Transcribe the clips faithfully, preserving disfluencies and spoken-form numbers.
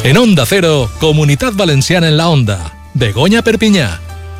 En Onda Cero, Comunitat Valenciana en la Onda. Begoña Perpinyà.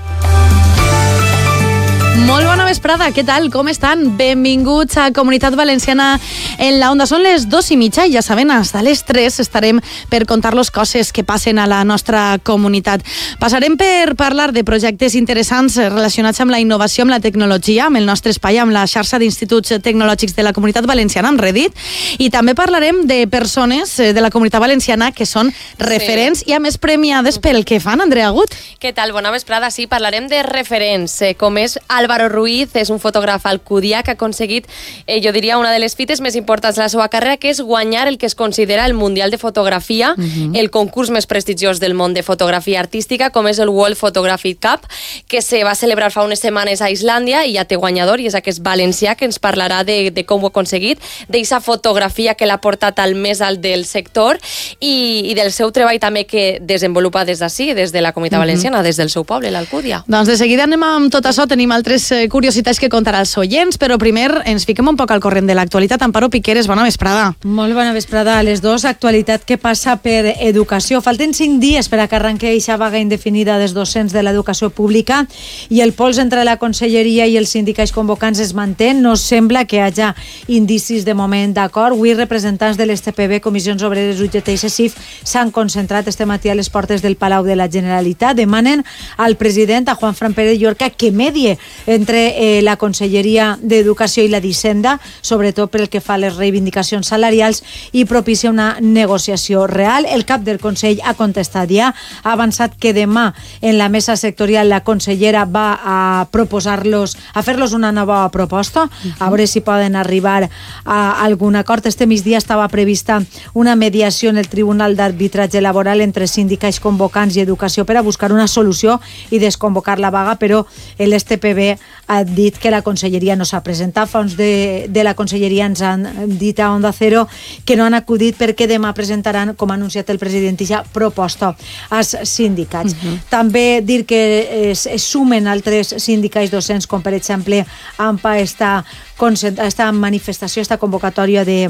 Molt bona vesprada, què tal? Com estan? Benvinguts a Comunitat Valenciana en la Onda. Són les dos i mitja i ja saben, hasta les tres estarem per contar-los coses que passen a la nostra comunitat. Passarem per parlar de projectes interessants relacionats amb la innovació, amb la tecnologia, amb el nostre espai, amb la xarxa d'instituts tecnològics de la Comunitat Valenciana, amb Reddit, i també parlarem de persones de la Comunitat Valenciana que són referents sí. i a més premiades pel que fan. Andrea Gut. Què tal? Bona vesprada. Sí, parlarem de referents, eh, com és Álvaro Ruiz, és un fotògraf alcudià que ha aconseguit, eh, jo diria, una de les fites més importants de la seva carrera, que és guanyar el que es considera el Mundial de Fotografia, uh-huh. el concurs més prestigiós del món de fotografia artística, com és el World Photography Cup, que se va celebrar fa unes setmanes a Islàndia, i ja té guanyador, i és aquest valencià que ens parlarà de, de com ho ha aconseguit, d'eixa fotografia que l'ha portat al més alt del sector, i, i del seu treball també que desenvolupa des d'ací, des de la Comunitat uh-huh. Valenciana, des del seu poble, l'Alcúdia. Doncs de seguida anem amb tot això, tenim altres curiositats que contarà als oients, però primer ens fiquem un poc al corrent de l'actualitat. Amparo Piqueres, bona vesprada. Molt bona vesprada a les dos. Actualitat que passa per educació. Falten cinc dies per a que arrenqui aquesta vaga indefinida dels docents de l'educació pública i el pols entre la conselleria i els sindicats convocants es manté. No sembla que hi hagi indicis de moment d'acord. Avui representants de l'S T P B, Comissions Obreres, U G T i C S I F s'han concentrat este matí a les portes del Palau de la Generalitat. Demanen al president, a Juan Fran Pérez Llorca, que medie entre eh, la Conselleria d'Educació i la d'Hisenda, sobretot pel que fa a les reivindicacions salarials, i propicia una negociació real. El cap del Consell ha contestat ja, ha avançat que demà en la mesa sectorial la consellera va a proposar-los, a fer-los una nova proposta, a veure si poden arribar a algun acord. Este migdia estava prevista una mediació en el Tribunal d'Arbitratge Laboral entre sindicats convocants i educació per a buscar una solució i desconvocar la vaga, però l'S T P B ha dit que la conselleria no s'ha presentat. Fons de, de la conselleria ens han dit a Onda Cero que no han acudit perquè demà presentaran, com ha anunciat el president, ja proposta als sindicats. Uh-huh. També dir que es, es sumen altres sindicats docents, com per exemple AMPA, està, està en manifestació, està convocatòria de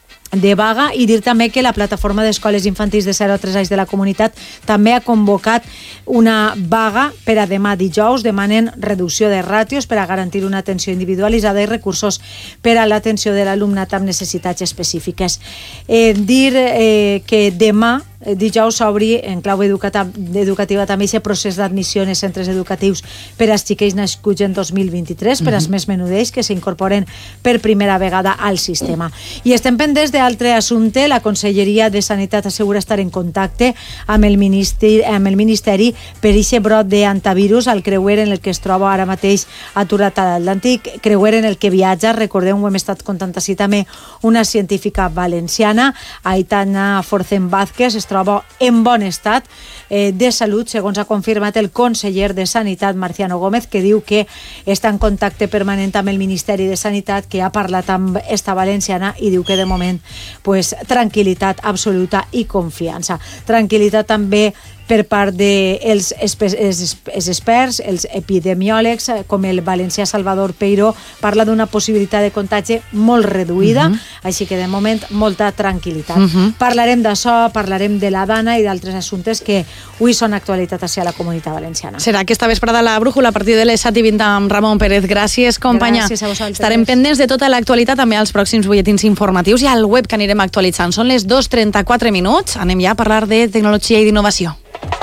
de vaga, i dir també que la plataforma d'escoles infantils de zero a tres anys de la comunitat també ha convocat una vaga per a demà dijous. Demanen reducció de ràtios per a garantir una atenció individualitzada i recursos per a l'atenció de l'alumnat amb necessitats específiques. Eh, dir eh, que demà dijous s'obri en clau educativa, educativa també aquest procés d'admissió en centres educatius per als xiquets nascuts en dos mil vint-i-tres, per als més menudets que s'incorporen per primera vegada al sistema. I estem pendents d'altre assumpte. La Conselleria de Sanitat assegura estar en contacte amb el Ministeri, amb el Ministeri per aquest brot d'antivirus al creuer en el que es troba ara mateix aturat a l'antic creuer en el que viatja. Recordem, ho hem estat contant així també, una científica valenciana, Aitana Forcén Vázquez, es troba en bon estat eh, de salut, segons ha confirmat el conseller de Sanitat, Marciano Gómez, que diu que està en contacte permanent amb el Ministeri de Sanitat, que ha parlat amb esta valenciana, i diu que de moment pues, tranquil·litat absoluta i confiança. Tranquil·litat també per part dels de experts, els epidemiòlegs, com el valencià Salvador Peiró, parla d'una possibilitat de contagi molt reduïda, uh-huh. així que de moment molta tranquil·litat. Uh-huh. Parlarem d'això, parlarem de la Dana i d'altres assumptes que avui són actualitat hacia la Comunitat Valenciana. Serà aquesta vesprada la brújula a partir de les set i vint amb Ramon Pérez. Gràcies, companya. Gràcies a vosaltres. Estarem pendents de tota l'actualitat també als pròxims butlletins informatius i al web que anirem actualitzant. Són les dos i trenta-quatre minuts. Anem ja a parlar de tecnologia i d'innovació.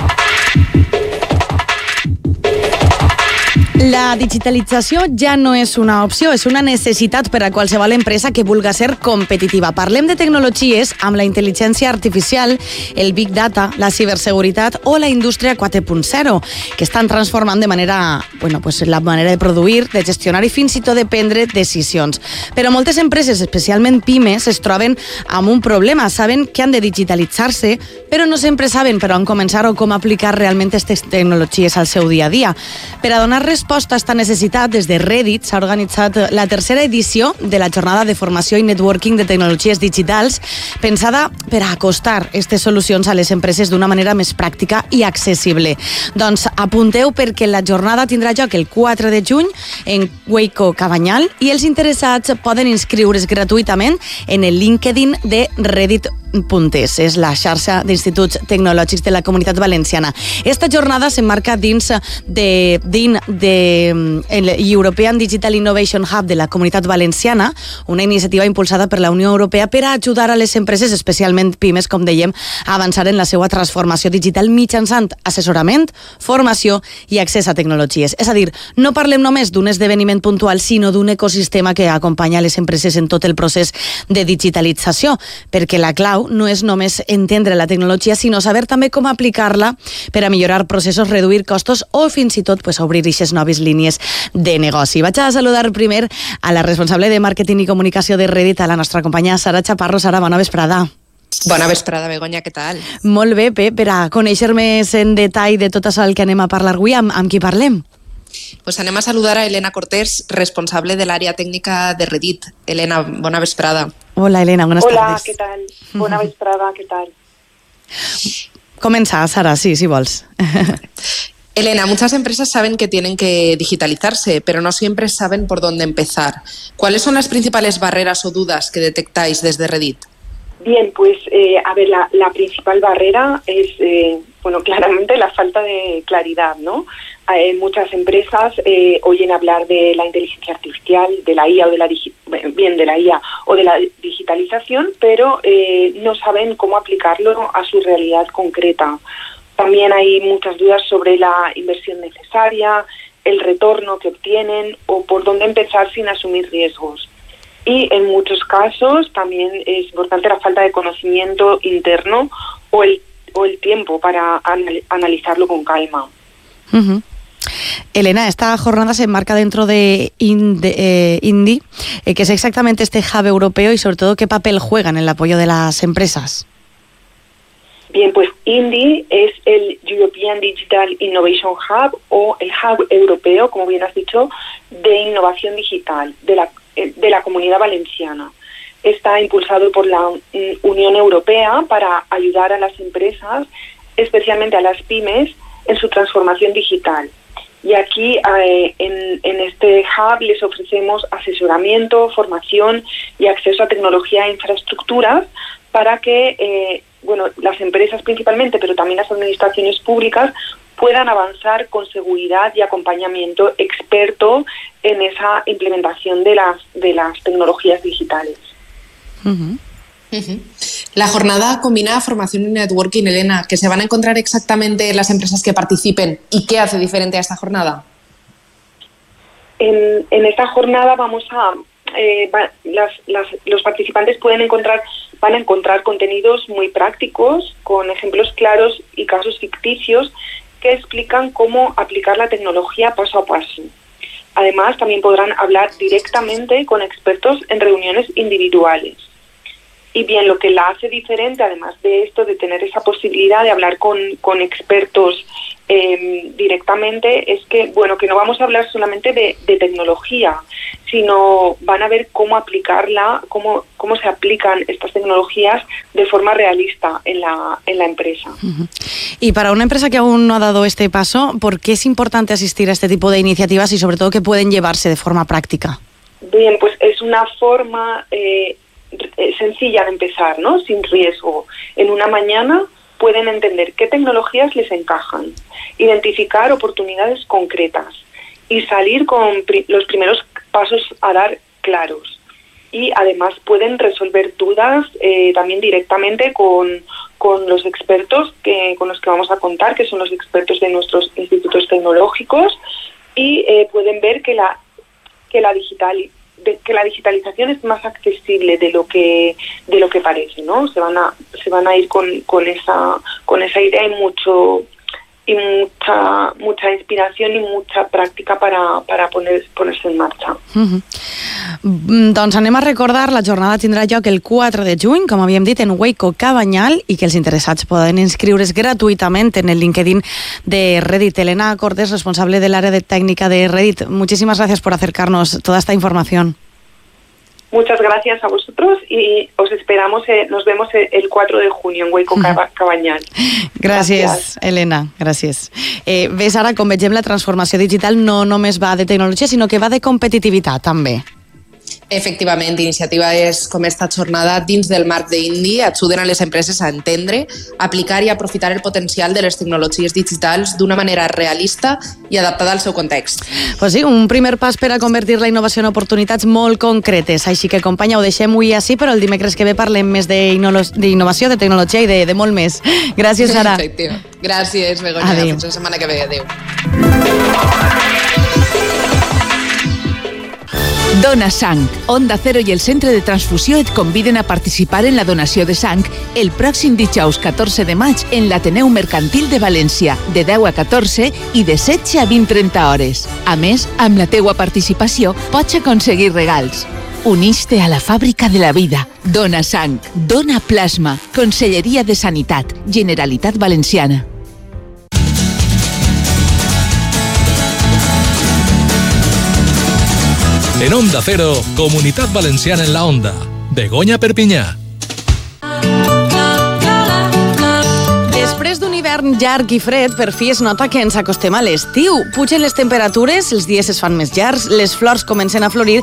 La digitalització ja no és una opció, és una necessitat per a qualsevol empresa que vulga ser competitiva. Parlem de tecnologies amb la intel·ligència artificial, el Big Data, la ciberseguretat o la indústria quatre punt zero, que estan transformant de manera, bueno, pues la manera de produir, de gestionar i fins i tot de prendre decisions. Però moltes empreses, especialment pimes, es troben amb un problema. Saben que han de digitalitzar-se, però no sempre saben per on començar o com aplicar realment aquestes tecnologies al seu dia a dia. Per a donar resposta a esta necessitat, des de Reddit s'ha organitzat la tercera edició de la jornada de formació i networking de tecnologies digitals, pensada per a acostar aquestes solucions a les empreses d'una manera més pràctica i accessible. Doncs apunteu perquè la jornada tindrà lloc el quatre de juny en Waco Cabanyal i els interessats poden inscriure's gratuïtament en el LinkedIn de Reddit Puntes. És la xarxa d'instituts tecnològics de la Comunitat Valenciana. Esta jornada s'emmarca dins de, dins de el European Digital Innovation Hub de la Comunitat Valenciana, una iniciativa impulsada per la Unió Europea per a ajudar a les empreses, especialment pimes, com dèiem, a avançar en la seva transformació digital mitjançant assessorament, formació i accés a tecnologies. És a dir, no parlem només d'un esdeveniment puntual, sinó d'un ecosistema que acompanya les empreses en tot el procés de digitalització, perquè la clau no és només entendre la tecnologia, sinó saber també com aplicar-la per a millorar processos, reduir costos o fins i tot pues, obrir aquestes noves línies de negoci. Vaig a saludar primer a la responsable de màrqueting i comunicació de Reddit, a la nostra companya Sara Chaparro. Sara, bona vesprada. Bona vesprada, Begoña, què tal? Molt bé, Pep, per a conèixer més en detall de tot això el que anem a parlar avui, amb, amb qui parlem? Pues anem a saludar a Elena Cortés, responsable de l'àrea tècnica de Reddit. Elena, bona vesprada. Hola, Elena, buenas Hola, tardes. ¿qué tal? Buena vesprada, ¿qué tal? Comença, Sara, sí, si vols. Elena, muchas empresas saben que tienen que digitalizarse, pero no siempre saben por dónde empezar. ¿Cuáles son las principales barreras o dudas que detectáis desde Reddit? Bien, pues eh, a ver, la, la principal barrera es, eh, bueno, claramente la falta de claridad, ¿no? Eh, muchas empresas eh, oyen hablar de la inteligencia artificial, de la I A o de la digi- bien de la I A o de la digitalización, pero eh, no saben cómo aplicarlo a su realidad concreta. También hay muchas dudas sobre la inversión necesaria, el retorno que obtienen o por dónde empezar sin asumir riesgos. Y en muchos casos también es importante la falta de conocimiento interno o el, o el tiempo para anal- analizarlo con calma. Uh-huh. Elena, esta jornada se enmarca dentro de, Ind- eh, Indie, eh, que es exactamente este hub europeo y sobre todo qué papel juega en el apoyo de las empresas. Bien, pues Indie es el European Digital Innovation Hub o el hub europeo, como bien has dicho, de innovación digital de la, de la Comunidad Valenciana. Está impulsado por la Unión Europea para ayudar a las empresas, especialmente a las pymes, en su transformación digital. Y aquí eh, en, en este hub les ofrecemos asesoramiento, formación y acceso a tecnología e infraestructuras para que eh, bueno, las empresas principalmente, pero también las administraciones públicas, puedan avanzar con seguridad y acompañamiento experto en esa implementación de las, de las tecnologías digitales. Uh-huh. Uh-huh. La jornada combina formación y networking, Elena. ¿Qué se van a encontrar exactamente las empresas que participen y qué hace diferente a esta jornada? En, en esta jornada vamos a eh, va, las, las, los participantes pueden encontrar van a encontrar contenidos muy prácticos con ejemplos claros y casos ficticios que explican cómo aplicar la tecnología paso a paso. Además, también podrán hablar directamente con expertos en reuniones individuales. Y bien, lo que la hace diferente, además de esto, de tener esa posibilidad de hablar con, con expertos eh, directamente, es que, bueno, que no vamos a hablar solamente de, de tecnología, sino van a ver cómo aplicarla, cómo, cómo se aplican estas tecnologías de forma realista en la, en la empresa. Uh-huh. Y para una empresa que aún no ha dado este paso, ¿por qué es importante asistir a este tipo de iniciativas y sobre todo que pueden llevarse de forma práctica? Bien, pues es una forma eh, sencilla de empezar, ¿no? Sin riesgo. En una mañana pueden entender qué tecnologías les encajan, identificar oportunidades concretas y salir con pri- los primeros pasos a dar claros. Y además pueden resolver dudas eh, también directamente con, con los expertos que, con los que vamos a contar, que son los expertos de nuestros institutos tecnológicos, y eh, pueden ver que la, que la digital de que la digitalización es más accesible de lo que de lo que parece, ¿no? Se van a se van a ir con, con esa con esa idea y mucho y mucha mucha inspiración y mucha práctica para, para poner, ponerse en marxa. Uh-huh. Doncs anem a recordar, la jornada tindrà lloc el quatre de juny, com havíem dit, en Waco Cabanyal, i que els interessats poden inscriure's gratuïtament en el LinkedIn de Reddit. Elena Cortés, responsable del área de técnica de Reddit, muchísimas gracias por acercarnos toda esta información. Muchas gracias a vosotros y os esperamos, eh, nos vemos el cuatro de junio en Waco Cabanyal. Gràcies, gràcies, Elena, gràcies. Eh, ves, ara, com vegem, la transformació digital no només va de tecnologia, sinó que va de competitivitat, també. Efectivament, iniciatives com esta jornada dins del marc d'Indi ajuden a les empreses a entendre, aplicar i aprofitar el potencial de les tecnologies digitals d'una manera realista i adaptada al seu context. Pues sí, un primer pas per a convertir la innovació en oportunitats molt concretes. Així que, companya, ho deixem avui així, però el dimecres que ve parlem més d'innovació, de tecnologia i de, de molt més. Gràcies, Sara. Efectiu. Gràcies, Begoña. Adéu. Fins la setmana que ve. Adéu. Dona Sang. Onda Cero i el Centre de Transfusió et conviden a participar en la donació de sang el pròxim dijous catorze de maig en l'Ateneu Mercantil de València, de deu a catorze i de setze a vint trenta hores. A més, amb la teua participació pots aconseguir regals. Unix-te a la fàbrica de la vida. Dona Sang. Dona Plasma. Conselleria de Sanitat. Generalitat Valenciana. En Onda Cero, Comunitat Valenciana en la Onda. Begoña Perpiñá. Després d'un hivern llarg i fred, per fi es nota que ens acostem a l'estiu. Pugen les temperatures, els dies es fan més llargs, les flors comencen a florir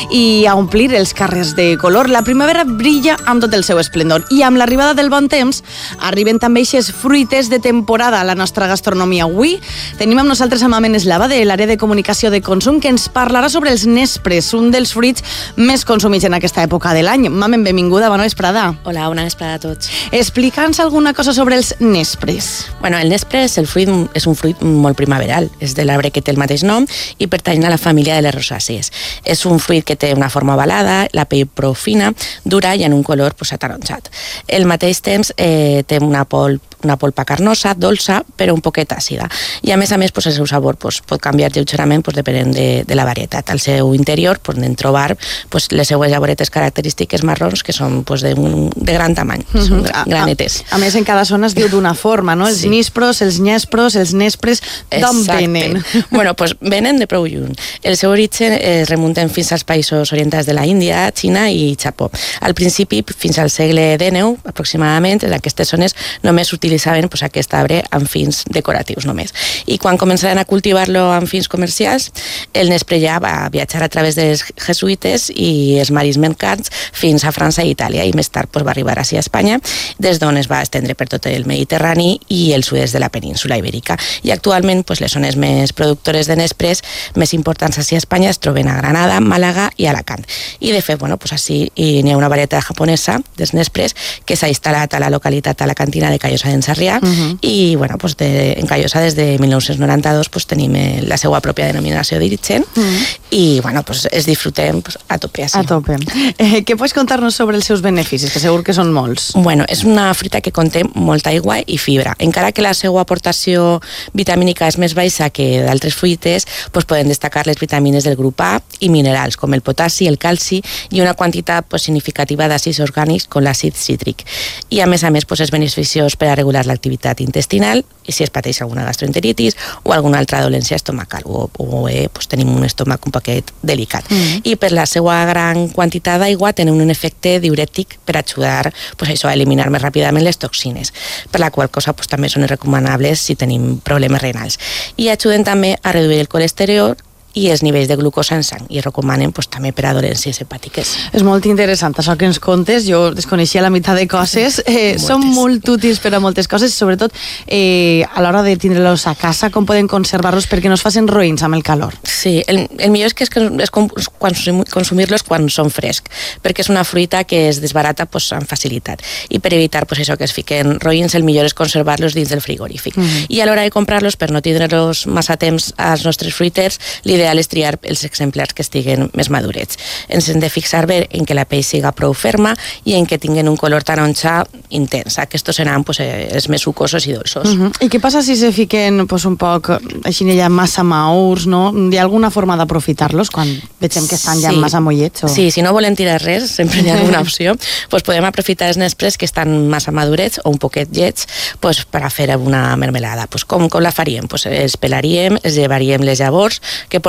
i a omplir els carrers de color. La primavera brilla amb tot el seu esplendor i amb l'arribada del bon temps arriben també aquestes fruites de temporada a la nostra gastronomia. Avui tenim amb nosaltres a Mamen Eslava de l'àrea de comunicació de consum que ens parlarà sobre els nespres, un dels fruits més consumits en aquesta època de l'any. Mamen, benvinguda, bona vesprada. Hola, bona vesprada a tots. Explica'ns alguna cosa sobre els nespres. Bueno, el nespre és, el fruit, és un fruit molt primaveral. És de l'arbre que té el mateix nom i pertany a la família de les rosàcies. És un fruit que té una forma ovalada, la pell prou fina, dura i en un color pues, ataronjat. Al mateix temps eh, té una polp una polpa carnosa, dolça, però un poquet àcida. I a més a més, pues, el seu sabor pues, pot canviar lleugerament pues, depenent de, de la varietat. Al seu interior podem trobar pues, les seues llavoretes característiques marrons que són pues, de, un, de gran tamany, uh-huh. Són granetes. A, a més, en cada zona es diu d'una forma, no? Els sí. nispros, els nyespros, els nespres, d'on venen? Bueno, pues, venen de prou lluny. El seu origen es remunten fins als països orientals de la Índia, Xina i Japó. Al principi, fins al segle dènou, aproximadament, en aquestes zones només s'utilitzaven pues, aquest arbre amb fins decoratius només. I quan començaren a cultivar-lo amb fins comercials, el nespre ja va viatjar a través dels jesuïtes i els maris mercants fins a França i Itàlia, i més tard pues, va arribar així a Espanya, des d'on es va estendre per tot el Mediterrani i el sud-est de la península ibèrica. I actualment pues, les zones més productores de nespres més importants així a Espanya es troben a Granada, Màlaga i Alacant. I de fet, bueno, pues, així n'hi ha una varietat japonesa dels nespres que s'ha instal·lat a la localitat alacantina de Callosa d'en Sarrià, uh-huh. i bueno, pues de, en Callosa des de mil nou-cents noranta-dos pues, tenim eh, la seva pròpia denominació d'origen, uh-huh. i bueno, pues, es disfrutem pues, a tope. Així. A tope. Eh, què pots contar-nos sobre els seus beneficis, que segur que són molts? Bueno, és una fruita que conté molta aigua i fibra. Encara que la seva aportació vitamínica és més baixa que d'altres fruites, pues, poden destacar les vitamines del grup A i minerals com el potassi, el calci i una quantitat pues, significativa d'àcids orgànics com l'àcid cítric. I a més a més pues, és beneficiós per a regular l'activitat intestinal i si es pateix alguna gastroenteritis o alguna altra dolència estomacal o, o eh, pues, tenim un estómac un poquet delicat. Mm. I per la seva gran quantitat d'aigua tenen un efecte diurètic per ajudar pues, això, a eliminar més ràpidament les toxines, per la qual cosa pues, també són recomanables si tenim problemes renals. I ajuden també a reduir el colesterol i els nivells de glucosa en sang, i recomanen pues, també per a dolències hepàtiques. És molt interessant això que ens contes, jo desconeixia la meitat de coses, eh, són molt útils per a moltes coses, sobretot eh, a l'hora de tindre-los a casa, com poden conservar-los perquè no es facin roïns amb el calor. Sí, el, el millor és que és, que és consumir-los quan són frescs, perquè és una fruita que es desbarata pues, amb facilitat, i per evitar pues, això que es fiquen roïns, el millor és conservar-los dins del frigorífic. Mm-hmm. I a l'hora de comprar-los, per no tindre-los massa temps als nostres fruiters, l'ideal és triar els exemplars que estiguen més madurets. Ens hem de fixar bé en que la pell siga prou ferma i en que tinguin un color taronja intens. Aquests seran pues, els més sucosos i dolços. Uh-huh. I què passa si se fiquen pues, un poc així ja massa maurs, no? Hi ha alguna forma d'aprofitar-los quan veiem que estan sí. ja massa mollets? O... Sí, si no volen tirar res, sempre hi ha alguna opció, pues podem aprofitar els nespres que estan massa madurets o un poquet llets pues, per a fer una mermelada. Pues, com, com la faríem? Pues, els pelaríem, els llevaríem les llavors, que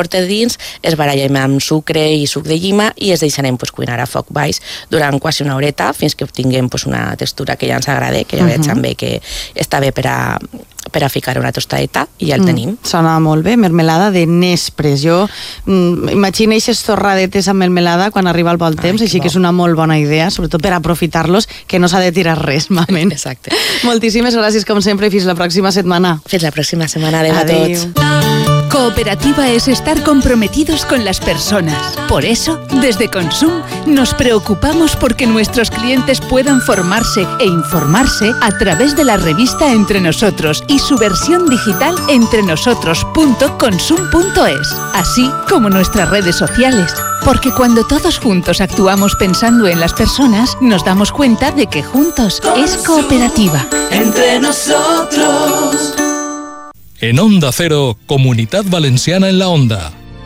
porta dins, es barallem amb sucre i suc de llima i es deixarem pues, cuinar a foc baix durant quasi una horeta fins que obtinguem pues, una textura que ja ens agrada, que ja veig uh-huh. també que està bé per a, per a ficar una tostadeta i ja el mm, tenim. Sona molt bé, mermelada de nespres. Jo mm, imagino aquestes torradetes amb mermelada quan arriba el bon temps, Ai, així que, que és una molt bona idea, sobretot per aprofitar-los, que no s'ha de tirar res, mamen. Exacte. Moltíssimes gràcies, com sempre, i fins la pròxima setmana. Fins la pròxima setmana. Adéu, Adéu. a tots. Cooperativa es estar comprometidos con las personas. Por eso, desde Consum, nos preocupamos porque nuestros clientes puedan formarse e informarse a través de la revista Entre Nosotros y su versión digital entrenosotros punto consum punto es, así como nuestras redes sociales. Porque cuando todos juntos actuamos pensando en las personas, nos damos cuenta de que juntos Consum, es cooperativa. Entre nosotros. En Onda Cero, Comunitat Valenciana en la Onda.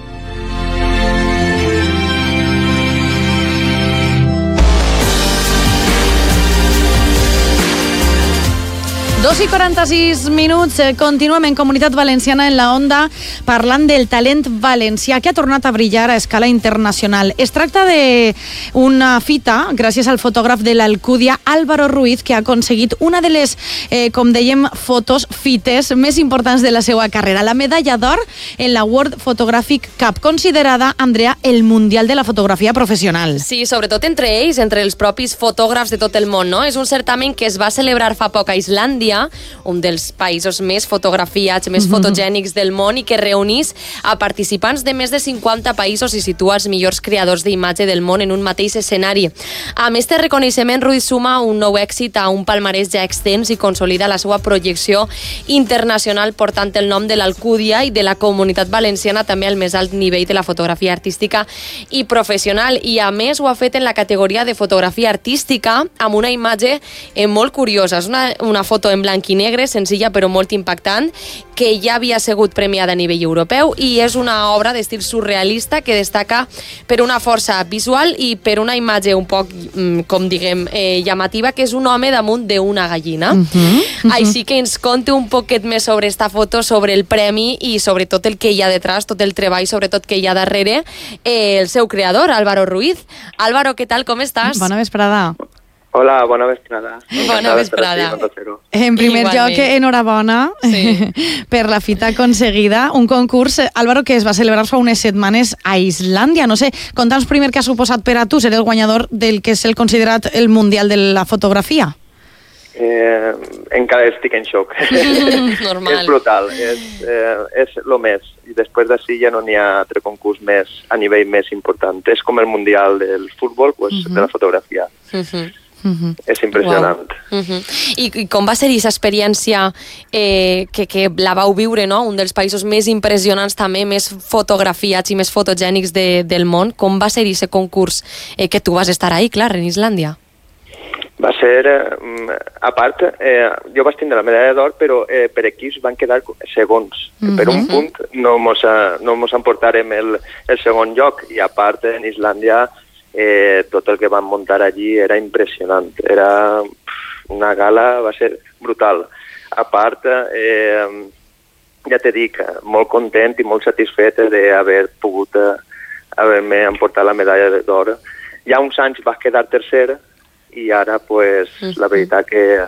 dos i quaranta-sis minuts, continuem en Comunitat Valenciana en la Onda parlant del talent valencià que ha tornat a brillar a escala internacional. Es tracta d'una fita gràcies al fotògraf de l'Alcúdia Álvaro Ruiz, que ha aconseguit una de les, eh, com dèiem, fotos fites més importants de la seva carrera, la medalla d'or en la World Photographic Cup, considerada, Andrea, el Mundial de la Fotografia Professional. Sí, sobretot entre ells, entre els propis fotògrafs de tot el món, no? És un certamen que es va celebrar fa poc a Islàndia, un dels països més fotografiats, més fotogènics del món, i que reunís a participants de més de cinquanta països i situa els millors creadors d'imatge del món en un mateix escenari. Amb este reconeixement, Ruiz suma un nou èxit a un palmarès ja extens i consolida la seva projecció internacional, portant el nom de l'Alcúdia i de la Comunitat Valenciana també al més alt nivell de la fotografia artística i professional. I a més ho ha fet en la categoria de fotografia artística amb una imatge eh, molt curiosa. És una, una foto en blanc i negre, senzilla però molt impactant, que ja havia sigut premiada a nivell europeu i és una obra d'estil surrealista que destaca per una força visual i per una imatge un poc, com diguem, eh, llamativa, que és un home damunt d'una gallina. Uh -huh, uh -huh. Així que ens conte un poquet més sobre esta foto, sobre el premi i sobre tot el que hi ha detrás, tot el treball, sobretot que hi ha darrere, eh, el seu creador, Álvaro Ruiz. Álvaro, què tal, com estàs? Bona vesprada. Hola, bona vesprada. Bona vesprada. En primer Igualment. lloc, enhorabona sí. per la fita aconseguida. Un concurs, Álvaro, que es va celebrar fa unes setmanes a Islàndia. No sé, conta'ns primer què ha suposat per a tu ser el guanyador del que és el considerat el Mundial de la Fotografia. Eh, encara estic en xoc. Normal. És brutal, és, eh, és lo més. I després d'ací ja no n'hi ha altre concurs més a nivell més important. És com el Mundial del futbol, pues, uh -huh. de la fotografia. Uh -huh. Uh-huh. És impressionant. Wow. Uh-huh. I, I com va ser aquesta experiència eh, que, que la vau viure, no? Un dels països més impressionants també, més fotografiats i més fotogènics de, del món. Com va ser aquest concurs eh, que tu vas estar ahí, clar, en Islàndia? Va ser, eh, a part, eh, jo vaig tindre la medalla d'or, però eh, per equips van quedar segons. Uh-huh. Per un punt no mos, no mos emportarem el, el segon lloc, i a part en Islàndia Eh, tot el que van muntar allí era impressionant. Era una gala, va ser brutal. A part, eh, ja t'he dit, molt content i molt satisfet d'haver pogut eh, haver-me emportat la medalla d'or. Ja uns anys vas quedar tercer i ara, pues, uh-huh. la veritat que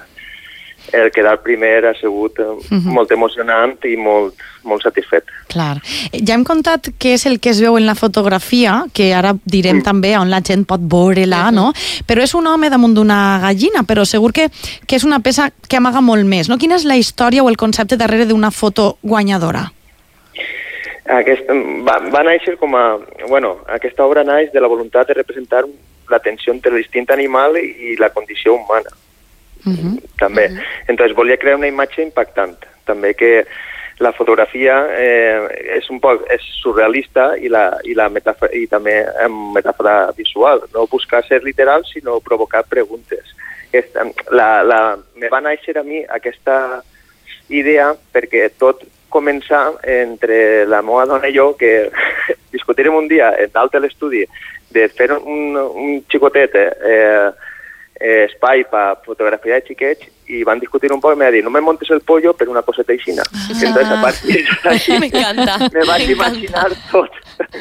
el quedar primer ha sigut uh-huh. molt emocionant i molt, molt satisfet. Clar. Ja hem contat què és el que es veu en la fotografia, que ara direm mm. també on la gent pot veure-la, uh-huh. no? Però és un home damunt d'una gallina, però segur que, que és una peça que amaga molt més, no? Quina és la història o el concepte darrere d'una foto guanyadora? Aquest, va, va néixer com a... Bueno, aquesta obra naix de la voluntat de representar la tensió entre l'instint animal i la condició humana. Uh-huh. També. Uh-huh. Entonces volia crear una imatge impactant. També que la fotografia eh, és un poc és surrealista i, la, i, la metàfora, i també amb metàfora visual. No buscar ser literal, sinó provocar preguntes. Esta, la, la, me va néixer a mi aquesta idea perquè tot comença entre la meva dona i jo, que discutirem un dia en dalt de l'estudi de fer un, un xicotet eh, eh, espai per fotografiar de xiquets i van discutir un poc i m'ha dit, no me montes el pollo per una coseta aixina. Ah. Entonces, a partir d'aquí, me vaig imaginar tot.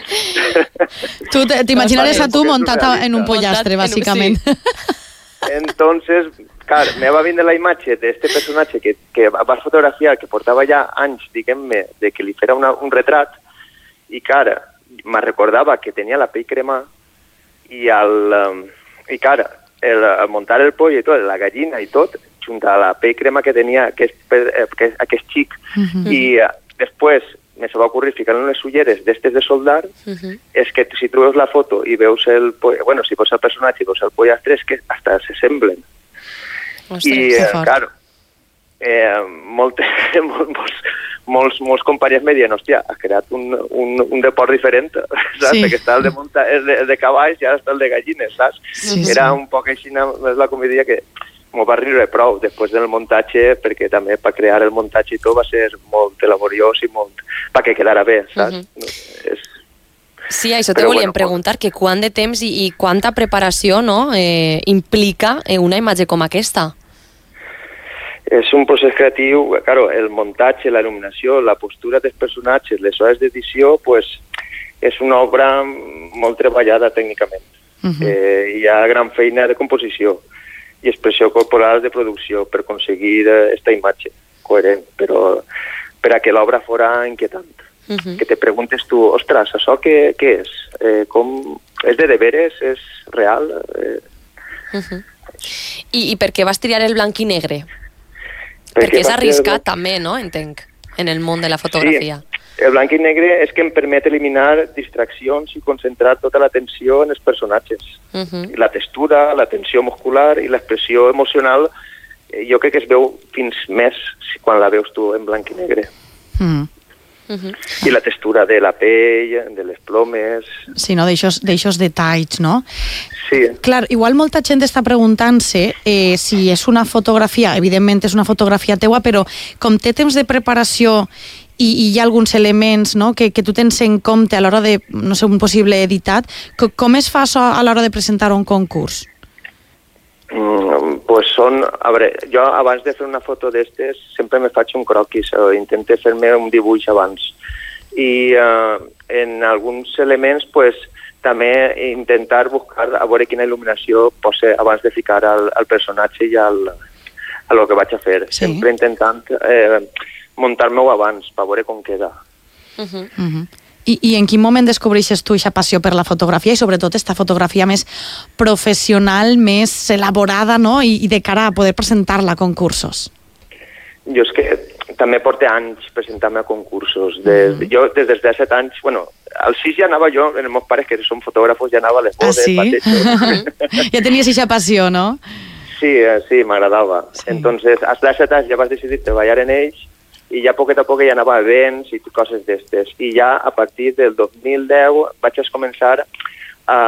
Tu t'imaginares a tu montat en un pollastre, bàsicament. Entonces, clar, me va vindre la imatge d'este personatge que, que va fotografiar, que portava ja anys, diguem-me, de que li fera una, un retrat, i clar, me recordava que tenia la pell crema i, el, i clar, el, el muntar el poll i tot, la gallina i tot, junt a la pell crema que tenia aquest, aquest, aquest xic. Uh-huh. I uh, després me se va ocurrir ficar unes ulleres d'estes de soldar, uh-huh. és que si tu veus la foto i veus el poll, bueno, si veus el personatge i veus el pollastre, és que hasta se semblen. Ostres, I, eh, clar, eh, molt, molts, molts, molts companys me diuen, hòstia, has creat un, un, un deport diferent, saps? Sí. Que està el de, munta, el de, el de cavalls i ara està el de gallines, saps? Sí, Era sí. un poc així, és la comedia que m'ho va riure prou després del muntatge, perquè també per crear el muntatge i tot va ser molt laboriós i molt... perquè quedara bé, saps? Uh-huh. no, és... Sí, això te Però, volíem bueno, preguntar, que quant de temps i, i quanta preparació no, eh, implica una imatge com aquesta? És un procés creatiu, claro, el muntatge, la il·luminació, la postura dels personatges, les hores d'edició, pues, és una obra molt treballada tècnicament. Uh-huh. eh, hi ha gran feina de composició i expressió corporal de producció per aconseguir aquesta imatge coherent, però per a que l'obra fora inquietant. Uh-huh. Que te preguntes tu, ostres, això què, què és? Eh, com... És de deberes? És real? Eh... Uh-huh. I, I per què vas triar el blanc i negre? Per Perquè és arriscat el... també, no? Entenc, en el món de la fotografia. Sí. El blanc i negre és que em permet eliminar distraccions i concentrar tota l'atenció en els personatges. Uh-huh. La textura, la tensió muscular i l'expressió emocional, eh, jo crec que es veu fins més quan la veus tu en blanc i negre. Mm. Uh-huh. I la textura de la pell, de les plomes... Sí, no? D'eixos detalls, no? Sí. Clar, igual molta gent està preguntant-se eh, si és una fotografia, evidentment és una fotografia teua, però com té temps de preparació i, i hi ha alguns elements no, que, que tu tens en compte a l'hora de, no sé, un possible editat, com es fa això a l'hora de presentar un concurs? Mm, pues són, a veure, jo abans de fer una foto d'estes sempre me faig un croquis, o intento fer-me un dibuix abans. I uh, en alguns elements, pues, també intentar buscar a veure quina il·luminació posa abans de ficar al, al personatge i al, a lo que vaig a fer. Sí. Sempre intentant eh, muntar-me-ho abans per veure com queda. Uh-huh. Uh-huh. I, I en quin moment descobreixes tu aquesta passió per la fotografia i sobretot aquesta fotografia més professional, més elaborada, no? I, i de cara a poder presentar-la a concursos? Jo és que també porto anys presentant-me a concursos. Des, mm. Jo des dels disset anys, bueno, als sis ja anava jo, els meus pares que són fotògrafos, ja anava a les bodes, ah, sí? pateixos. Ja tenies aquesta passió, no? Sí, sí, m'agradava. Sí. Entonces, als disset anys ja vas decidir treballar en ells i ja poquet a poc ja anava a events i coses d'estes. I ja a partir del dos mil deu vaig començar a,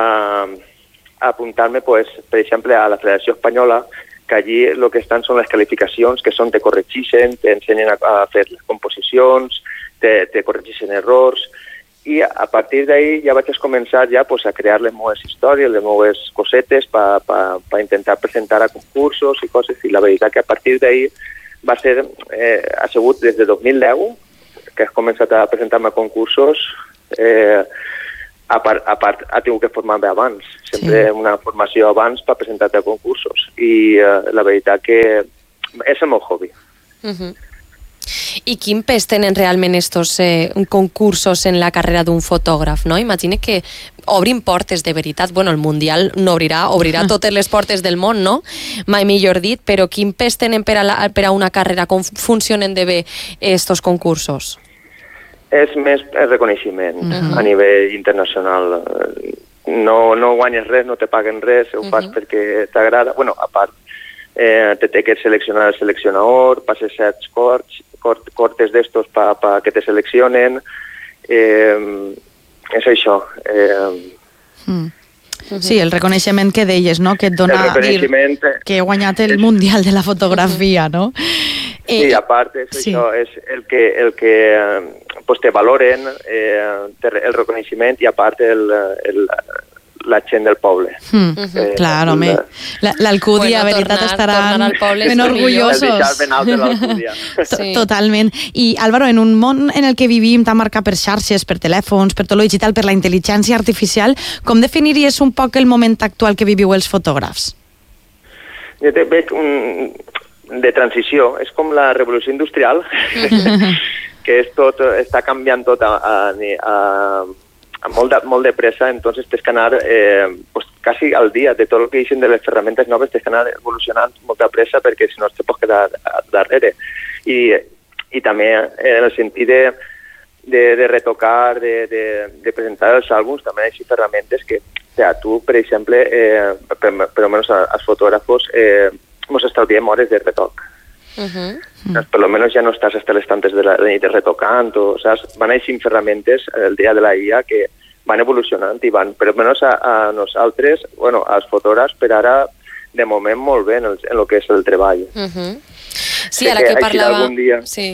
a apuntar-me, pues, per exemple, a la Federació Espanyola, que allí el que estan són les qualificacions, que són te corregixen, t'ensenyen a, a fer les composicions, te, te corregixen errors, i a partir d'ahí ja vaig començar ja, pues, a crear les meves històries, les meves cosetes per pa, pa intentar presentar a concursos i coses, i la veritat que a partir d'ahí va ser eh, assegut des de dos mil deu, que has començat a presentar-me a concursos, eh, a part, a part ha tingut que formar-me abans, sempre sí. Una formació abans per presentar-te a concursos, i eh, la veritat que és el meu hobby. Uh-huh. I quin pes tenen realment estos eh, concursos en la carrera d'un fotògraf, no? Imagina que obrin portes de veritat. Bueno, el Mundial no obrirà, obrirà totes les portes del món, no? Mai millor dit, però quin pes tenen per a, la, per a una carrera? Com funcionen de bé estos concursos? És més el reconeixement uh-huh. a nivell internacional. No, no guanyes res, no te paguen res, ho fas uh-huh. perquè t'agrada. Bueno, a part, eh, te té que seleccionar el seleccionador, passes certs corts, cort, cortes d'estos pa, pa que te seleccionen. Eh, és això. Eh, mm. Sí, el reconeixement que deies, no? Que et dona dir que he guanyat el Mundial de la fotografia, no? Eh, sí, a part, és sí. Això, és el que, el que pues, te valoren, eh, el reconeixement i a part el, el, la gent del poble. Mm. Eh, clar, home. L'Alcúdia, bueno, veritat, estaran ben orgullosos. El deixar ben alt de l'Alcúdia. Sí. Totalment. I, Álvaro, en un món en el que vivim tan marcat per xarxes, per telèfons, per tot lo digital, per la intel·ligència artificial, com definiries un poc el moment actual que viviu els fotògrafs? Jo te veig un, de transició. És com la revolució industrial, que és tot, està canviant tot a, a, a molt, de, molt de pressa, entonces tens que anar eh, pues, quasi al dia de tot el que eixen de les ferramentes noves, tens que anar evolucionant molt de pressa perquè si no te pots quedar darrere. I, i també en el sentit de, de, de retocar, de, de, de presentar els àlbums, també hi ha ferramentes que, o sea, tu, per exemple, eh, per, per almenys als fotògrafos, eh, ens estalviem hores de retoc. Uh-huh. Pues, per lo menos ja no estàs hasta les tantes de la nit retocant, o, saps? Van així ferramentes el dia de la I A que van evolucionant i van, per almenys a, a nosaltres, bueno, als fotògrafs, per ara, de moment, molt bé en el, en el que és el treball. Uh-huh. Sí, ara que, que parlava... Algun dia, sí.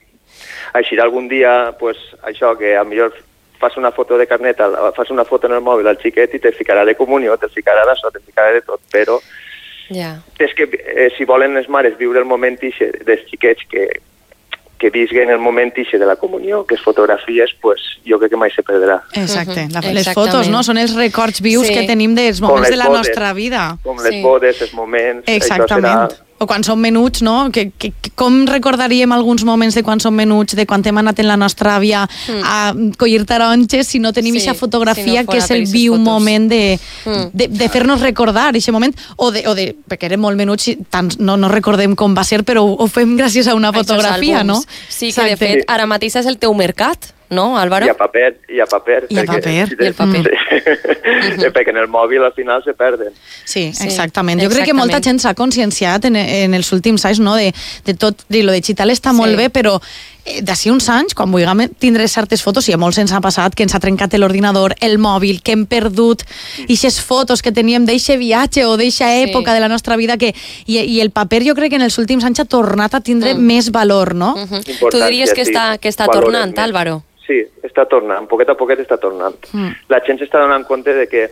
Així algun dia, pues, això, que a millor fas una foto de carnet, fas una foto en el mòbil al xiquet i te ficarà de comunió, te ficarà d'això, te ficarà de tot, però yeah. és que eh, si volen les mares viure el moment ixe dels xiquets que, que visquen el moment ixe de la comunió, que és fotografies, pues, jo crec que mai se perdrà. Exacte. Uh-huh. La, les fotos, no? Són els records vius sí. que tenim dels moments de la bodes, nostra vida. Com les sí. bodes, els moments... Exactament. Això serà... O quan som menuts, no? Que, que, que, com recordaríem alguns moments de quan som menuts, de quan hem anat en la nostra àvia mm. a collir taronges, si no tenim aquesta sí, fotografia, si no que és el viu fotos. moment de, mm. de, de fer-nos recordar aquest moment, o de, o de perquè érem molt menuts i tant, no, no recordem com va ser, però ho, ho fem gràcies a una fotografia, no? Sí, que de fet, ara mateix és el teu mercat, no, Álvaro? I a paper, i a paper. I a paper. I el paper. Sí. Perquè en el mòbil al final se perden. Sí, exactament. Jo crec que molta gent s'ha conscienciat en, en els últims anys, no?, de, de tot, de lo digital està sí. molt bé, però d'ací uns anys, quan vulguem tindre certes fotos, i a molts ens ha passat que ens ha trencat l'ordinador, el mòbil, que hem perdut aquestes fotos que teníem d'eixe viatge o d'eixa època sí. de la nostra vida, que, i, i el paper jo crec que en els últims anys ha tornat a tindre mm. més valor, no? Uh -huh. Tu diries que està, que està tornant, Álvaro? Sí, està tornant, poquet a poquet està tornant. Mm. La gent s'està donant compte de que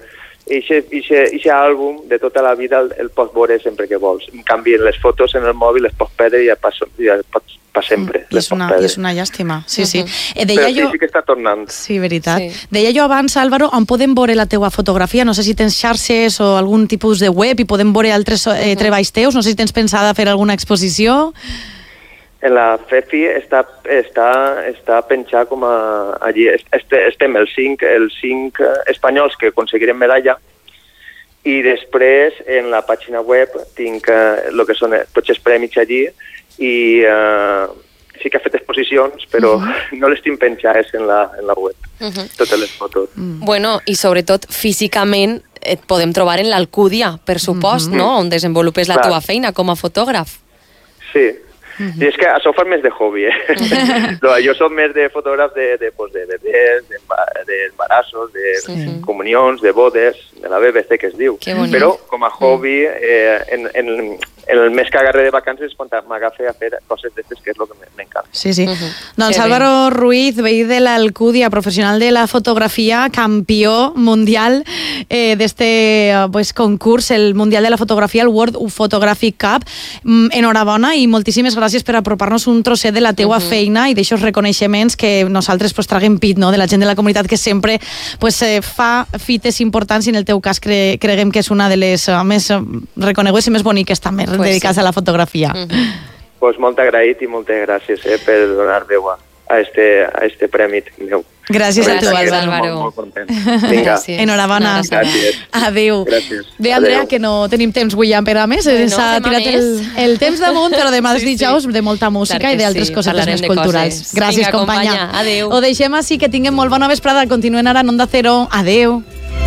aquest àlbum de tota la vida el, el pots veure sempre que vols. En canvi, les fotos en el mòbil les pots perdre i ja pas, ja pots per sempre. Mm. I, és una, I és una llàstima, sí, sí. Uh -huh. eh, Però sí, jo... sí que està tornant. Sí, veritat. Sí. Deia jo abans, Álvaro, on podem veure la teua fotografia? No sé si tens xarxes o algun tipus de web i podem veure altres eh, uh -huh. treballs teus. No sé si tens pensada fer alguna exposició. En la FEFI està, està, està penjat com a allí. Este, estem els cinc, els cinc espanyols que aconseguirem medalla i després en la pàgina web tinc el uh, que són tots els premis allí i uh, sí que ha fet exposicions, però uh-huh. no les tinc penjades en la, en la web, uh-huh. totes les fotos. Mm. Bueno, i sobretot físicament et podem trobar en l'Alcúdia, per supost, uh-huh. no?, on desenvolupes la Clar. teva feina com a fotògraf. Sí. Uh -huh. I és que això fa més de hobby, eh? no, jo soc més de fotògraf de, de, pues, de bebès, d'embarassos, de, de sí. comunions, de bodes, de la B B C que es diu. Però com a hobby, eh, en, en, en el mes que agarré de vacances és quan m'agafe a fer coses d'aquestes, que és el que m'encanta. Sí, sí. Uh -huh. Doncs Álvaro Ruiz, veí de l'Alcúdia, professional de la fotografia, campió mundial eh, d'este pues, concurs, el Mundial de la Fotografia, el World Photographic Cup. Mm, enhorabona i moltíssimes gràcies per apropar-nos un trosset de la teua uh -huh. feina i d'aixòs reconeixements que nosaltres pues, traguem pit, no?, de la gent de la comunitat que sempre pues, eh, fa fites importants i en el teu cas cre creguem que és una de les uh, més uh, reconegudes i més boniques també pues dedicades sí. a la fotografia. Uh -huh. Pues molt agraït i moltes gràcies eh, per donar veu a, a, este, a este premi meu. Gràcies a tu, Álvaro. Molt, molt content. Vinga. Enhorabona. Gràcies. Adéu. Gràcies. Bé, Andrea, Adeu. Que no tenim temps avui per a més. Bueno, s'ha tirat el, el temps damunt, però demà els sí, dijous de molta música clar i d'altres sí. cosetes més culturals. Coses. Gràcies, Vinga, companya. companya. Adéu. Ho deixem així, que tinguem molt bona vesprada. Continuen ara en Onda Cero. Adéu.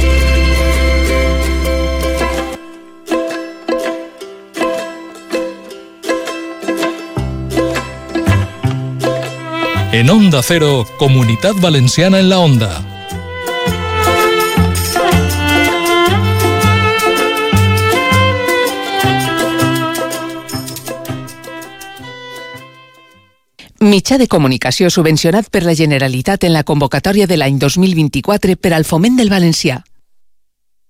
En Onda Cero, Comunitat Valenciana en la Onda. Mitjà de comunicació subvencionat per la Generalitat en la convocatòria de l'any dos mil vint-i-quatre per al foment del valencià.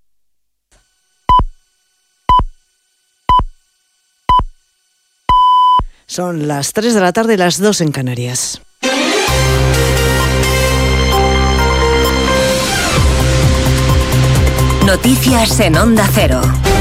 Son las tres de la tarde, las dos en Canarias. Noticias en Onda Cero.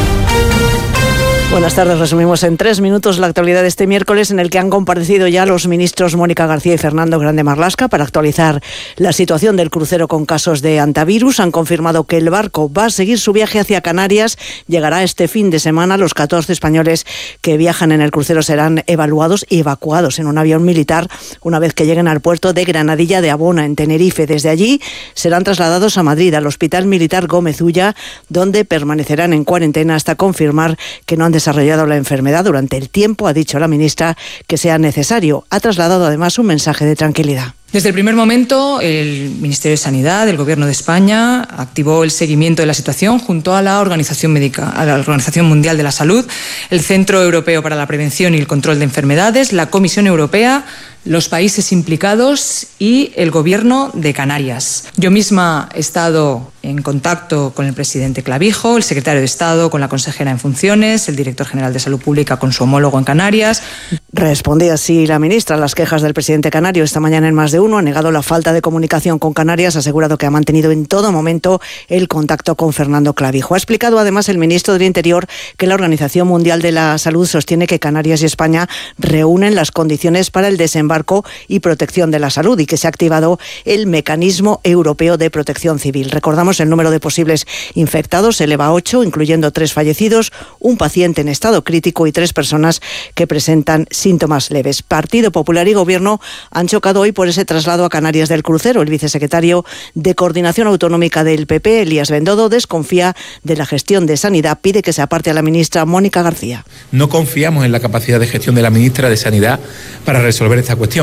Buenas tardes, resumimos en tres minutos la actualidad de este miércoles, en el que han comparecido ya los ministros Mónica García y Fernando Grande Marlaska para actualizar la situación del crucero con casos de hantavirus. Han confirmado que el barco va a seguir su viaje hacia Canarias, llegará este fin de semana. Los catorce españoles que viajan en el crucero serán evaluados y evacuados en un avión militar una vez que lleguen al puerto de Granadilla de Abona, en Tenerife. Desde allí serán trasladados a Madrid, al Hospital Militar Gómez Ulla, donde permanecerán en cuarentena hasta confirmar que no han desarrollado la enfermedad durante el tiempo, ha dicho la ministra, que sea necesario. Ha trasladado además un mensaje de tranquilidad. Desde el primer momento, el Ministerio de Sanidad, el Gobierno de España, activó el seguimiento de la situación junto a la Organización Médica, a la Organización Mundial de la Salud, el Centro Europeo para la Prevención y el Control de Enfermedades, la Comisión Europea, los países implicados y el Gobierno de Canarias. Yo misma he estado en contacto con el presidente Clavijo, el secretario de Estado con la consejera en funciones, el director general de Salud Pública con su homólogo en Canarias. Respondía así la ministra a las quejas del presidente canario. Esta mañana en Más de Uno ha negado la falta de comunicación con Canarias, ha asegurado que ha mantenido en todo momento el contacto con Fernando Clavijo. Ha explicado además el ministro del Interior que la Organización Mundial de la Salud sostiene que Canarias y España reúnen las condiciones para el desembarco y protección de la salud y que se ha activado el Mecanismo Europeo de Protección Civil. Recordamos, el número de posibles infectados se eleva a ocho, incluyendo tres fallecidos, un paciente en estado crítico y tres personas que presentan síntomas leves. Partido Popular y Gobierno han chocado hoy por ese traslado a Canarias del crucero. El vicesecretario de Coordinación Autonómica del P P, Elías Bendodo, desconfía de la gestión de Sanidad. Pide que se aparte a la ministra Mónica García. No confiamos en la capacidad de gestión de la ministra de Sanidad para resolver esta cuestión.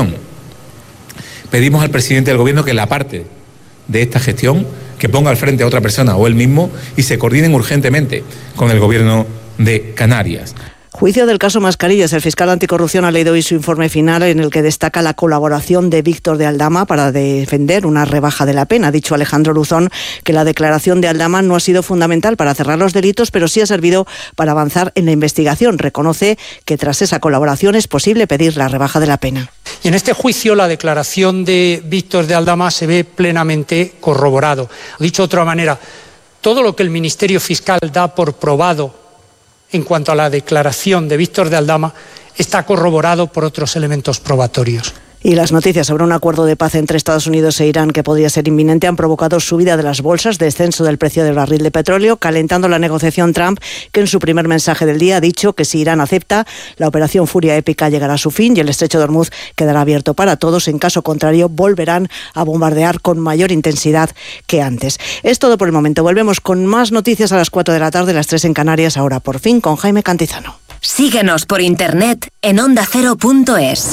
Pedimos al presidente del Gobierno que la aparte de esta gestión, que ponga al frente a otra persona o él mismo y se coordinen urgentemente con el Gobierno de Canarias. Juicio del caso Mascarillas. El fiscal anticorrupción ha leído hoy su informe final, en el que destaca la colaboración de Víctor de Aldama para defender una rebaja de la pena. Ha dicho Alejandro Luzón que la declaración de Aldama no ha sido fundamental para cerrar los delitos, pero sí ha servido para avanzar en la investigación. Reconoce que tras esa colaboración es posible pedir la rebaja de la pena. Y en este juicio la declaración de Víctor de Aldama se ve plenamente corroborado. Dicho de otra manera, todo lo que el Ministerio Fiscal da por probado en cuanto a la declaración de Víctor de Aldama está corroborado por otros elementos probatorios. Y las noticias sobre un acuerdo de paz entre Estados Unidos e Irán que podría ser inminente han provocado subida de las bolsas, descenso del precio del barril de petróleo, calentando la negociación. Trump, que en su primer mensaje del día ha dicho que si Irán acepta, la operación Furia Épica llegará a su fin y el estrecho de Hormuz quedará abierto para todos. En caso contrario, volverán a bombardear con mayor intensidad que antes. Es todo por el momento. Volvemos con más noticias a las cuatro de la tarde, las tres en Canarias, ahora por fin con Jaime Cantizano. Síguenos por internet en onda cero punto es.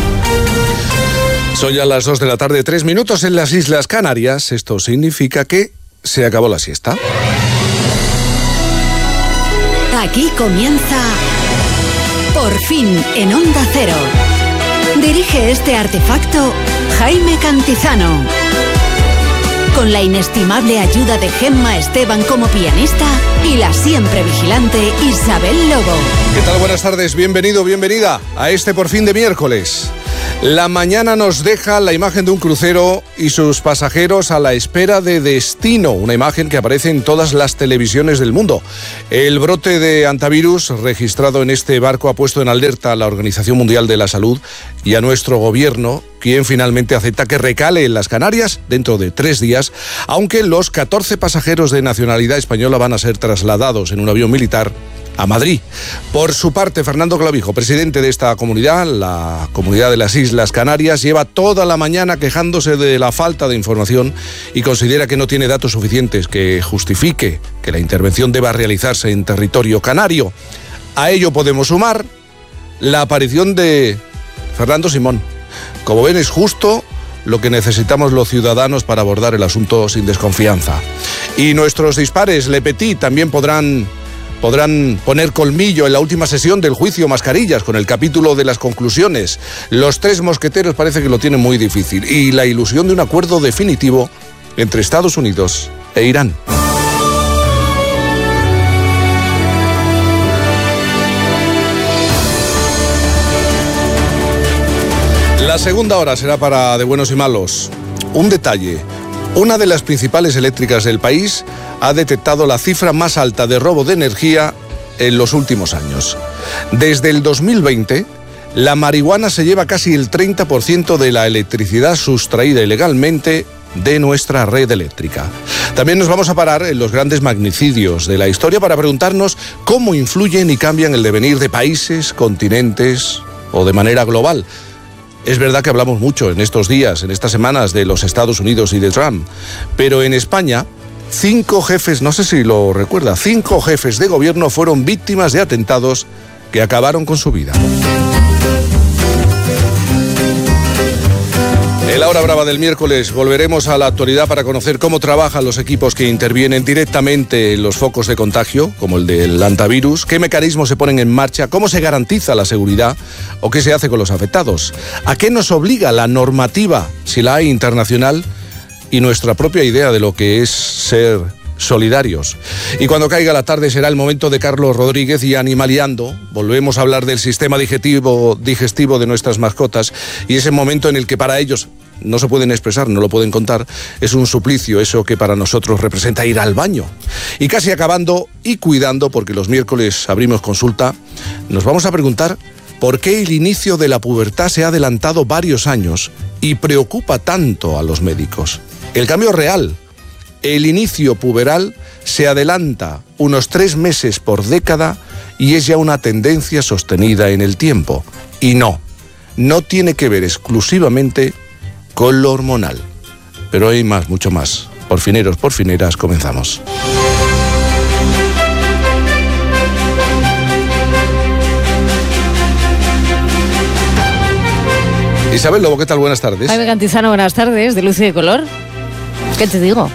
Son ya las dos de la tarde, tres minutos en las Islas Canarias. Esto significa que se acabó la siesta. Aquí comienza Por fin en Onda Cero. Dirige este artefacto Jaime Cantizano. Con la inestimable ayuda de Gemma Esteban como pianista y la siempre vigilante Isabel Lobo. ¿Qué tal? Buenas tardes, bienvenido, bienvenida a este Por fin de miércoles. La mañana nos deja la imagen de un crucero y sus pasajeros a la espera de destino, una imagen que aparece en todas las televisiones del mundo. El brote de hantavirus registrado en este barco ha puesto en alerta a la Organización Mundial de la Salud y a nuestro gobierno, quien finalmente acepta que recale en las Canarias dentro de tres días, aunque los catorce pasajeros de nacionalidad española van a ser trasladados en un avión militar a Madrid. Por su parte, Fernando Clavijo, presidente de esta comunidad, la Comunidad de las Islas Canarias, lleva toda la mañana quejándose de la falta de información y considera que no tiene datos suficientes que justifique que la intervención deba realizarse en territorio canario. A ello podemos sumar la aparición de Fernando Simón. Como ven, es justo lo que necesitamos los ciudadanos para abordar el asunto sin desconfianza. Y nuestros dispares Le Petit también podrán... Podrán poner colmillo en la última sesión del juicio Mascarillas con el capítulo de las conclusiones. Los tres mosqueteros parece que lo tienen muy difícil y la ilusión de un acuerdo definitivo entre Estados Unidos e Irán. La segunda hora será para de buenos y malos. Un detalle. Una de las principales eléctricas del país ha detectado la cifra más alta de robo de energía en los últimos años. Desde el dos mil veinte, la marihuana se lleva casi el treinta por ciento de la electricidad sustraída ilegalmente de nuestra red eléctrica. También nos vamos a parar en los grandes magnicidios de la historia para preguntarnos cómo influyen y cambian el devenir de países, continentes o de manera global. Es verdad que hablamos mucho en estos días, en estas semanas, de los Estados Unidos y de Trump, pero en España, cinco jefes, no sé si lo recuerda, cinco jefes de gobierno fueron víctimas de atentados que acabaron con su vida. En la hora brava del miércoles volveremos a la actualidad para conocer cómo trabajan los equipos que intervienen directamente en los focos de contagio, como el del hantavirus, qué mecanismos se ponen en marcha, cómo se garantiza la seguridad o qué se hace con los afectados, a qué nos obliga la normativa, si la hay internacional, y nuestra propia idea de lo que es ser solidarios. Y cuando caiga la tarde será el momento de Carlos Rodríguez y Animaliando. Volvemos a hablar del sistema digestivo, digestivo de nuestras mascotas y ese momento en el que para ellos no se pueden expresar, no lo pueden contar, es un suplicio, eso que para nosotros representa ir al baño. Y casi acabando y cuidando, porque los miércoles abrimos consulta, nos vamos a preguntar por qué el inicio de la pubertad se ha adelantado varios años y preocupa tanto a los médicos. El cambio real. El inicio puberal se adelanta unos tres meses por década y es ya una tendencia sostenida en el tiempo. Y no, no tiene que ver exclusivamente con lo hormonal. Pero hay más, mucho más. Porfineros, porfineras, comenzamos. Isabel Lobo, ¿qué tal? Buenas tardes. Jaime Cantizano, buenas tardes, de Luz y de Color. ¿Qué te digo?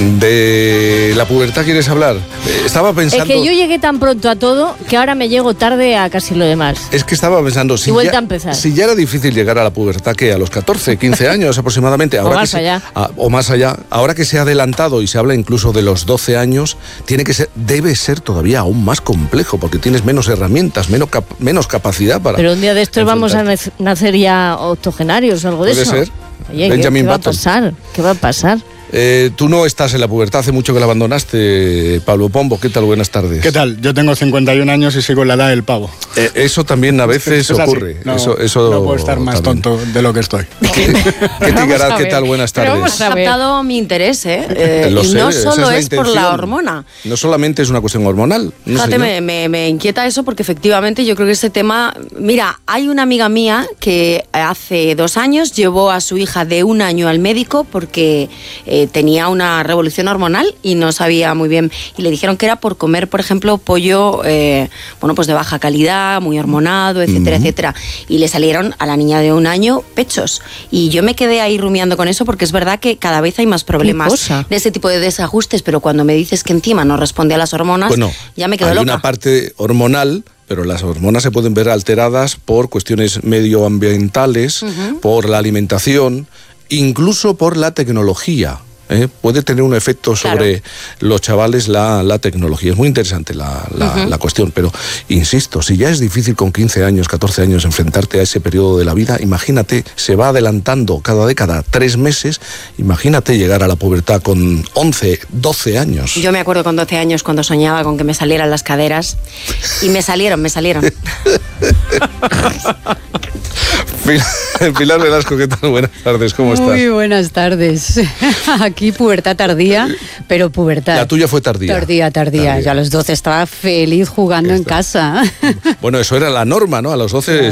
¿De la pubertad quieres hablar? Estaba pensando... Es que yo llegué tan pronto a todo que ahora me llego tarde a casi lo demás. Es que estaba pensando, si, y vuelta ya, a empezar. si ya era difícil llegar a la pubertad, que a los catorce, quince años aproximadamente... Ahora o más que allá. Se, a, o más allá. Ahora que se ha adelantado y se habla incluso de los doce años, tiene que ser, debe ser todavía aún más complejo, porque tienes menos herramientas, menos, cap, menos capacidad para... Pero un día de estos vamos a nacer ya octogenarios o algo de ¿Puede eso. Puede ser. Oye, Benjamin ¿qué, ¿qué va a Button. pasar? ¿Qué va a pasar? Eh, tú no estás en la pubertad, hace mucho que la abandonaste, Pablo Pombo. ¿Qué tal? Buenas tardes. ¿Qué tal? Yo tengo cincuenta y un años y sigo en la edad del pavo. Eh, eso también a veces es ocurre. No, eso, eso no puedo estar más también. tonto de lo que estoy. ¿Qué, ¿Qué, Tigarat, ¿qué tal? Buenas tardes. Pero hemos captado mi interés, ¿eh? eh Lo y sé, no esa solo es la es por la intención. hormona. No solamente es una cuestión hormonal. No, Fíjate, señor. me, me, me inquieta eso porque efectivamente yo creo que ese tema... Mira, hay una amiga mía que hace dos años llevó a su hija de un año al médico porque eh, tenía una revolución hormonal y no sabía muy bien. Y le dijeron que era por comer, por ejemplo, pollo eh, bueno, pues de baja calidad, muy hormonado, etcétera, uh-huh. etcétera. Y le salieron a la niña de un año pechos. Y yo me quedé ahí rumiando con eso porque es verdad que cada vez hay más problemas de ese tipo de desajustes, pero cuando me dices que encima no responde a las hormonas, bueno, ya me quedo hay loca. Una parte hormonal, pero las hormonas se pueden ver alteradas por cuestiones medioambientales, uh-huh. por la alimentación, incluso por la tecnología. ¿Eh? Puede tener un efecto sobre claro. los chavales la, la tecnología. Es muy interesante la, la, uh-huh. la cuestión, pero insisto, si ya es difícil con quince años, catorce años enfrentarte a ese periodo de la vida, imagínate, se va adelantando cada década tres meses, imagínate llegar a la pubertad con once, doce años. Yo me acuerdo con doce años cuando soñaba con que me salieran las caderas y me salieron, me salieron. Pilar Velasco, ¿qué tal? Buenas tardes, ¿cómo estás? Muy buenas tardes. Aquí pubertad tardía, pero pubertad. La tuya fue tardía. Tardía, tardía. tardía. Yo a los doce estaba feliz jugando Esta. en casa. Bueno, eso era la norma, ¿no? A los doce